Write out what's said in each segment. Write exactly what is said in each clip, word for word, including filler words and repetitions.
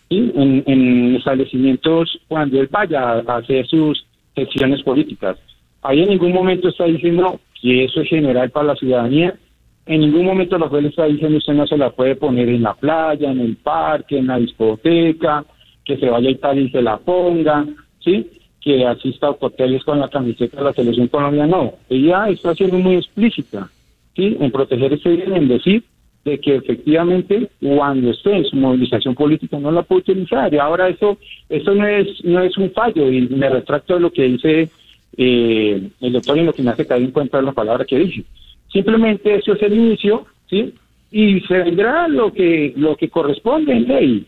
¿sí? en, en establecimientos cuando él vaya a hacer sus gestiones políticas. Ahí en ningún momento está diciendo que eso es general para la ciudadanía. En ningún momento la juez le está diciendo usted no se la puede poner en la playa, en el parque, en la discoteca, que se vaya y tal y se la ponga, ¿sí? Que asista a hoteles con la camiseta de la Selección Colombia. No, ella está siendo muy explícita, ¿sí? En proteger ese bien, en decir de que efectivamente cuando esté en su movilización política no la puede utilizar. Y ahora eso eso no es no es un fallo, y me retracto de lo que dice eh, el doctor, en lo que me hace caer en cuenta la palabra que dice. Simplemente eso es el inicio, ¿sí? Y se vendrá lo que lo que corresponde en ley.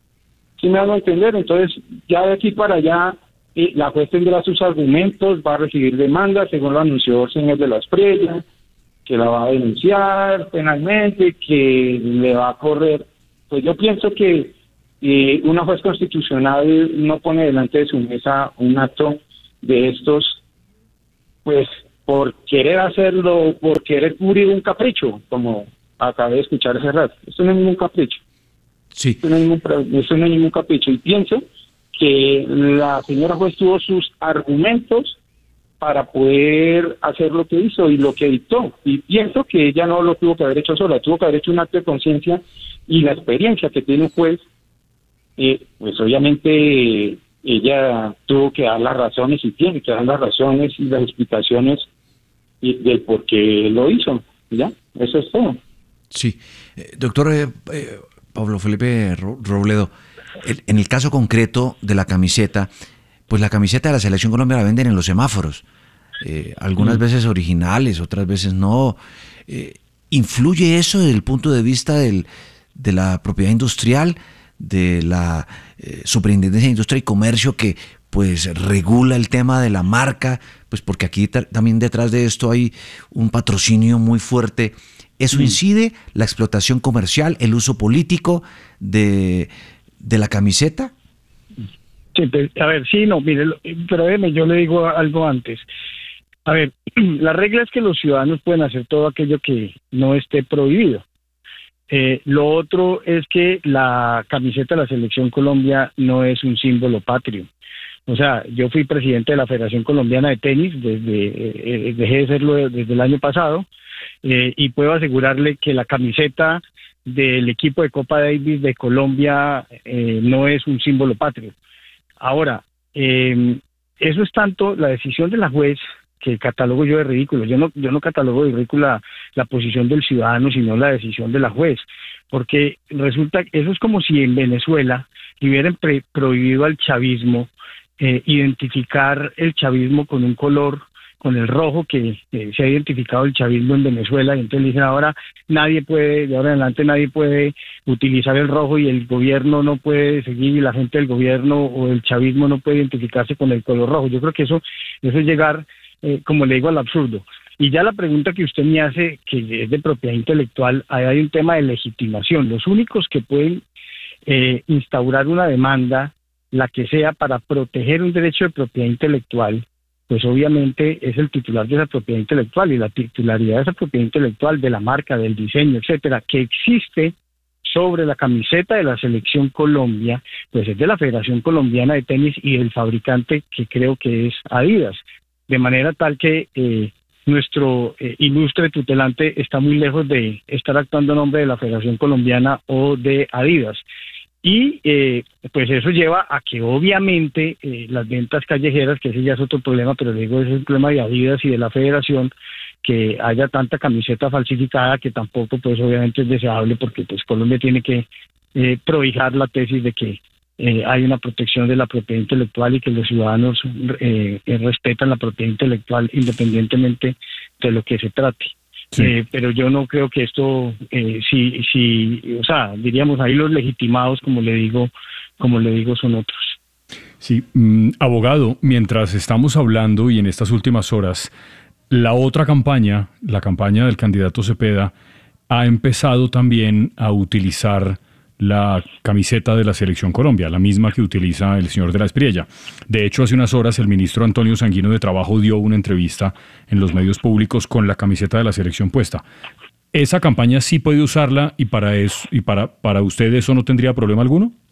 ¿Sí me hago entender? Entonces, ya de aquí para allá, eh, la juez tendrá sus argumentos, va a recibir demandas, según lo anunció el señor de la Espriella, que la va a denunciar penalmente, que le va a correr. Pues yo pienso que eh, una juez constitucional no pone delante de su mesa un acto de estos, pues, por querer hacerlo, por querer cubrir un capricho, como acabé de escuchar hace rato. Esto no es ningún capricho. Sí. Esto no es ningún, esto no es ningún capricho. Y pienso que la señora juez tuvo sus argumentos para poder hacer lo que hizo y lo que dictó. Y pienso que ella no lo tuvo que haber hecho sola, tuvo que haber hecho un acto de conciencia, y la experiencia que tiene un juez, eh, pues obviamente ella tuvo que dar las razones y tiene que dar las razones y las explicaciones del por qué lo hizo. ¿Ya? Eso es todo. Sí. Eh, doctor eh, eh, Pablo Felipe Robledo, en el caso concreto de la camiseta, pues la camiseta de la Selección Colombia la venden en los semáforos, eh, algunas mm. veces originales, otras veces no. Eh, ¿Influye eso desde el punto de vista del, de la propiedad industrial, de la eh, Superintendencia de Industria y Comercio, que pues regula el tema de la marca? Pues porque aquí t- también detrás de esto hay un patrocinio muy fuerte. ¿Eso mm. incide la explotación comercial, el uso político de, de la camiseta? Sí, pues, a ver, sí, no, mire, pero déjeme, yo le digo algo antes. A ver, la regla es que los ciudadanos pueden hacer todo aquello que no esté prohibido. Eh, lo otro es que la camiseta de la Selección Colombia no es un símbolo patrio. O sea, yo fui presidente de la Federación Colombiana de Tenis, desde eh, dejé de serlo desde el año pasado, eh, y puedo asegurarle que la camiseta del equipo de Copa Davis de Colombia eh, no es un símbolo patrio. Ahora, eh, eso es tanto la decisión de la juez, que catalogo yo de ridículo. Yo no, yo no catalogo de ridícula la posición del ciudadano, sino la decisión de la juez, porque resulta que eso es como si en Venezuela hubieran pre- prohibido al chavismo eh, identificar el chavismo con un color, con el rojo, que eh, se ha identificado el chavismo en Venezuela, y entonces dicen ahora nadie puede, de ahora en adelante nadie puede utilizar el rojo, y el gobierno no puede seguir, y la gente del gobierno o el chavismo no puede identificarse con el color rojo. Yo creo que eso, eso es llegar, eh, como le digo, al absurdo. Y ya la pregunta que usted me hace, que es de propiedad intelectual, ahí hay un tema de legitimación. Los únicos que pueden eh, instaurar una demanda, la que sea, para proteger un derecho de propiedad intelectual, pues obviamente es el titular de esa propiedad intelectual, y la titularidad de esa propiedad intelectual, de la marca, del diseño, etcétera, que existe sobre la camiseta de la Selección Colombia, pues es de la Federación Colombiana de Tenis y del fabricante, que creo que es Adidas, de manera tal que eh, nuestro eh, ilustre tutelante está muy lejos de estar actuando en nombre de la Federación Colombiana o de Adidas. Y eh, pues eso lleva a que obviamente eh, las ventas callejeras, que ese ya es otro problema, pero digo, ese es el problema de Adidas y de la federación, que haya tanta camiseta falsificada, que tampoco pues obviamente es deseable, porque pues Colombia tiene que eh, prohijar la tesis de que eh, hay una protección de la propiedad intelectual y que los ciudadanos eh, eh, respetan la propiedad intelectual independientemente de lo que se trate. Sí. Eh, pero yo no creo que esto, eh, si, si, o sea, diríamos ahí los legitimados, como le digo, como le digo, son otros. Sí, mmm, abogado, mientras estamos hablando y en estas últimas horas, la otra campaña, la campaña del candidato Cepeda, ha empezado también a utilizar la camiseta de la Selección Colombia, la misma que utiliza el señor de la Espriella. De hecho, hace unas horas el ministro Antonio Sanguino de Trabajo dio una entrevista en los medios públicos con la camiseta de la selección puesta. ¿Esa campaña sí puede usarla y para eso, y para, para usted eso no tendría problema alguno?